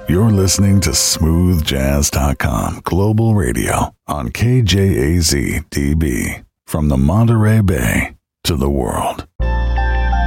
You're listening to smoothjazz.com Global Radio on KJAZ DB. From the Monterey Bay to the world.